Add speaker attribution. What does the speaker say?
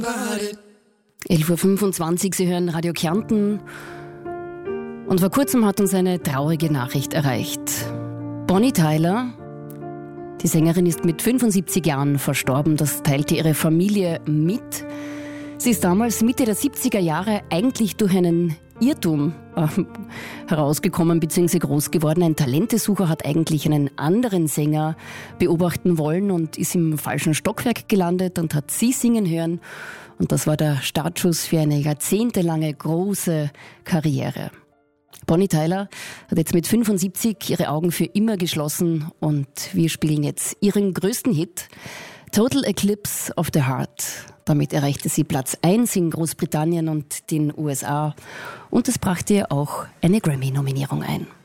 Speaker 1: 11.25 Uhr, Sie hören Radio Kärnten. Und vor kurzem hat uns eine traurige Nachricht erreicht. Bonnie Tyler, die Sängerin, ist mit 75 Jahren verstorben. Das teilte ihre Familie mit. Sie ist damals Mitte der 70er Jahre eigentlich durch einen Irrtum herausgekommen bzw. groß geworden. Ein Talentesucher hat eigentlich einen anderen Sänger beobachten wollen und ist im falschen Stockwerk gelandet und hat sie singen hören. Und das war der Startschuss für eine jahrzehntelange große Karriere. Bonnie Tyler hat jetzt mit 75 ihre Augen für immer geschlossen und wir spielen jetzt ihren größten Hit, Total Eclipse of the Heart. Damit erreichte sie Platz 1 in Großbritannien und den USA und es brachte ihr auch eine Grammy-Nominierung ein.